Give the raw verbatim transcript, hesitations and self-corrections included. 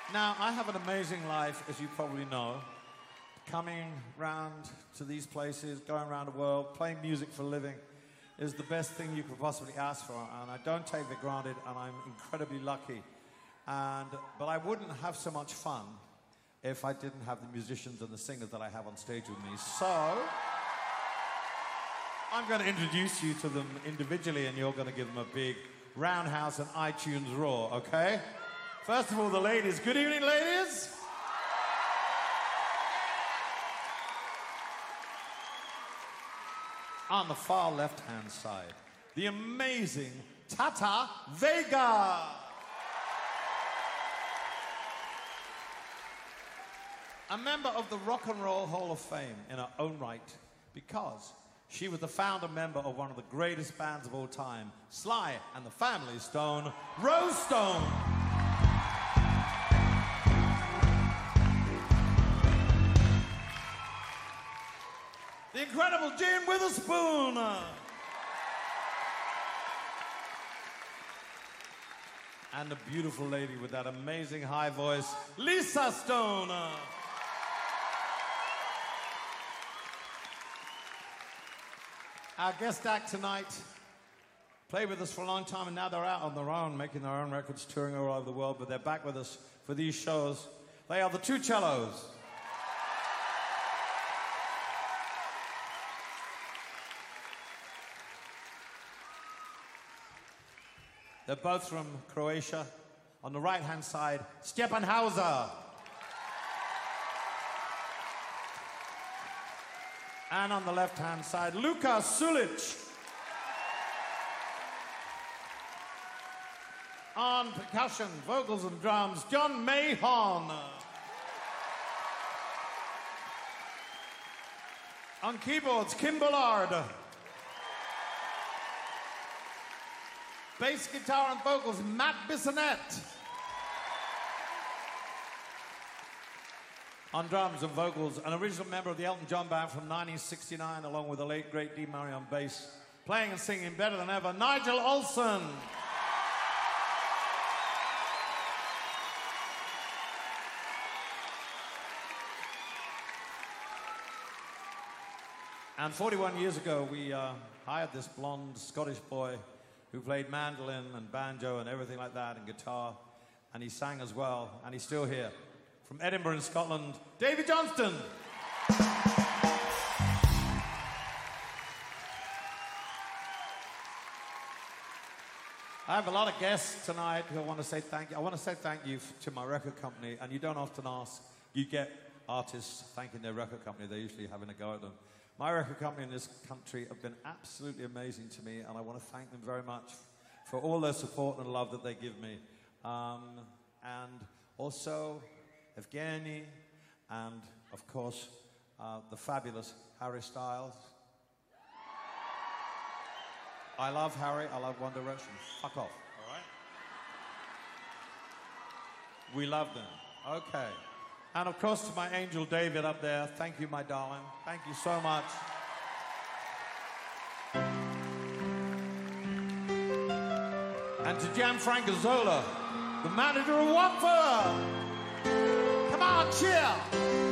Now, I have an amazing life, as you probably know. Coming round to these places, going around the world, playing music for a living is the best thing you could possibly ask for, and I don't take it for granted, and I'm incredibly lucky. And, but I wouldn't have so much fun if I didn't have the musicians and the singers that I have on stage with me. So, I'm going to introduce you to them individually, and you're going to give them a big roundhouse and iTunes roar, okay? First of all, the ladies. Good evening, ladies. On the far left-hand side, the amazing Tata Vega. A member of the Rock and Roll Hall of Fame in her own right, because she was the founder member of one of the greatest bands of all time, Sly and the Family Stone, Rose Stone. The incredible Jane Witherspoon. And the beautiful lady with that amazing high voice, Lisa Stone. Our guest act tonight played with us for a long time, and now they're out on their own, making their own records, touring all over the world, but they're back with us for these shows. They are the Two Cellos. They're both from Croatia. On the right-hand side, Stjepan Hauser. And on the left-hand side, Luka Sulic. On percussion, vocals and drums, John Mahon. On keyboards, Kim Bullard. Bass guitar and vocals, Matt Bissonette. On drums and vocals, an original member of the Elton John Band from nineteen sixty-nine, along with the late, great Dee Murray on bass. Playing and singing better than ever, Nigel Olsson. And forty-one years ago, we uh, hired this blonde Scottish boy who played mandolin and banjo and everything like that, and guitar, and he sang as well, and he's still here. From Edinburgh in Scotland, Davy Johnston. I have a lot of guests tonight who I want to say thank you. I want to say thank you to my record company, and you don't often ask. You get artists thanking their record company. They're usually having a go at them. My record company in this country have been absolutely amazing to me, and I want to thank them very much for all their support and love that they give me. Um, and also Evgeny, and of course, uh, the fabulous Harry Styles. I love Harry, I love One Direction. Fuck off, all right? We love them. Okay. And of course, to my angel David up there, thank you, my darling. Thank you so much. And to Gianfranco Zola, the manager of Watford. Come on, cheer.